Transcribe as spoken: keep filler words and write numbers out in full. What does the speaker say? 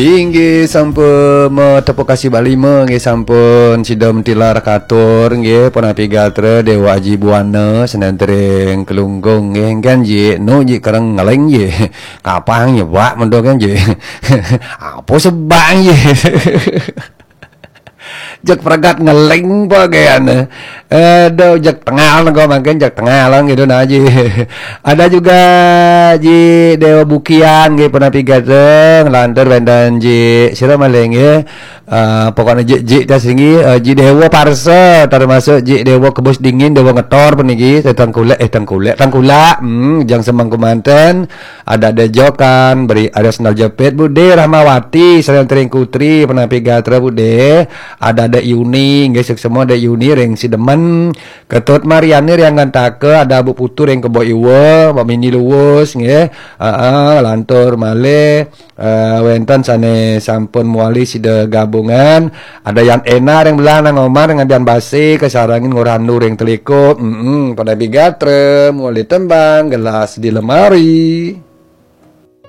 Inggih sampun tepuk kasih balima nggih sampun sidom tilar katur nggih panapi gatra Dewa Aji Buana senentering kelunggung nggih kan ji no ji kareng ngeleng ji kapang ya Pak mendo kan ji apa sebang ji jak pragat ngeleng bagian aduh jak tengah kau makin jak tengah lang gitu nah ji ada juga ji Dewa Bukian gitu pernah pigateng lantar bendan ji sira maleng ya uh, pokoknya ji ji tas tinggi uh, ji Dewa Parsa termasuk ji Dewa Kebus Dingin Dewa Ngetor penigi tangkulak eh tangkulak tangkulak hmm, jang semangku manten ada dejokan beri ada sendal jepit Bude Rahmawati senentering Kutri pernah pigatra Bude ada ada Yuni guys semua ada Yuni ring si demen ketut Marianir yang ngantake ada Bu Putur yang kebo iwa Mbak Mini luwus nggih heeh lantur malih uh, wenten sane sampun muali sida gabungan ada yang enar yang belah nang omah dengan dian basi kesarangin ngurandu ring telikut heeh mm -mm, pada bigatre muali tembang gelas di lemari.